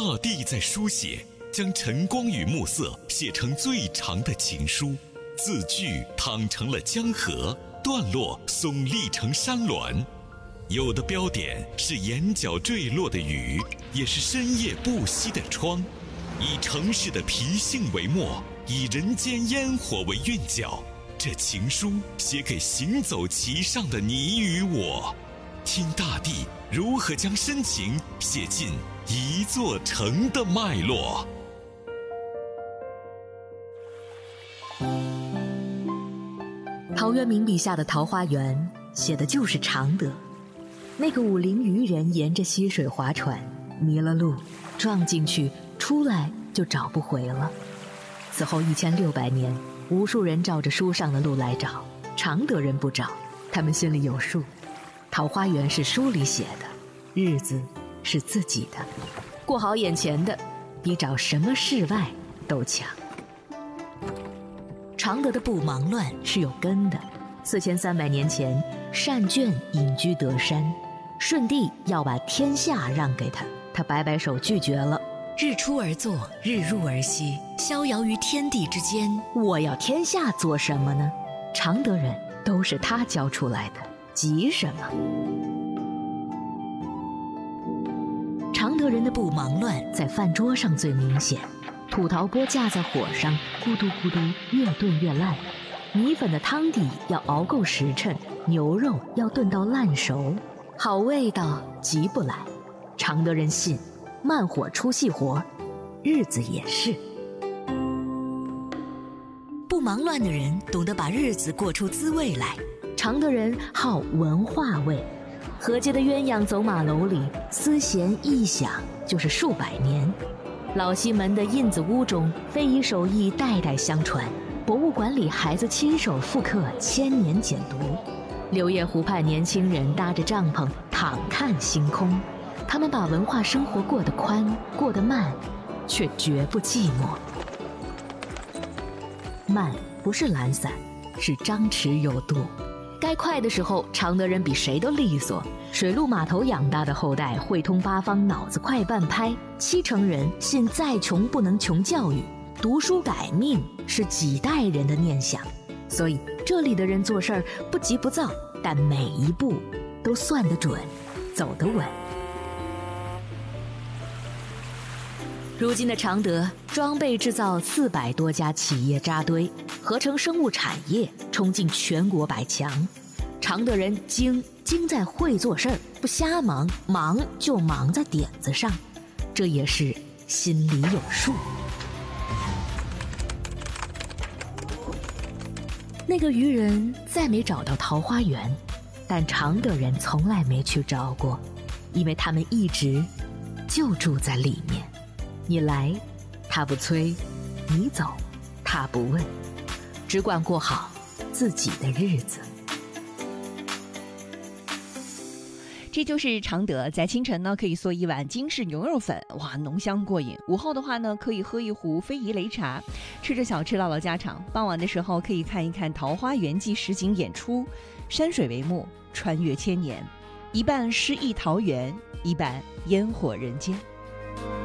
大地在书写，将晨光与暮色写成最长的情书，字句淌成了江河，段落耸立成山峦。有的标点是眼角坠落的雨，也是深夜不息的窗。以城市的脾性为墨，以人间烟火为韵脚，这情书写给行走其上的你与我。听大地如何将深情写进一座城的脉络。 陶渊明笔下的桃花源写的就是常德。那个武陵渔人沿着溪水划船，迷了路，撞进去，出来就找不回了。此后1600年，无数人照着书上的路来找，常德人不找，他们心里有数。桃花源是书里写的，日子是自己的，过好眼前的，比找什么世外都强。常德的不忙乱是有根的。4300年前，单卷隐居德山，舜帝要把天下让给他，他摆摆手拒绝了。 日出而作，日入而息，逍遥于天地之间。 我要天下做什么呢？常德人都是他教出来的，急什么？常德人的不忙乱在饭桌上最明显。土陶钵架在火上，咕嘟咕嘟，越炖越烂。米粉的汤底要熬够时辰，牛肉要炖到烂熟，好味道急不来。常德人信慢火出细活，日子也是。 不忙乱的人懂得把日子过出滋味来。 常德人好文化味，河街的鸳鸯走马楼里，丝弦一响就是数百年。老西门的印子屋中，非遗手艺代代相传。博物馆里，孩子亲手复刻1000年简读。柳叶湖畔，年轻人搭着帐篷躺看星空。他们把文化生活过得宽，过得慢，却绝不寂寞。慢不是懒散，是张弛有度。该快的时候，常德人比谁都利索。水陆码头养大的后代，汇通八方，脑子快半拍。70%人信再穷不能穷教育，读书改命是几代人的念想。所以这里的人做事儿不急不躁，但每一步都算得准，走得稳。如今的常德，装备制造400多家企业扎堆，合成生物产业冲进全国100强。常德人精在会做事儿，不瞎忙，忙就忙在点子上，这也是心里有数。那个渔人再没找到桃花源，但常德人从来没去找过，因为他们一直就住在里面。你来，他不催；你走，他不问，只管过好自己的日子。 这就是常德，在清晨呢可以嗦一碗京式牛肉粉，哇，浓香过瘾。午后的话呢，可以喝一壶非遗擂茶，吃着小吃唠唠家常。傍晚的时候可以看一看桃花源记实景演出，山水为幕，穿越千年，一半诗意桃源，一半烟火人间。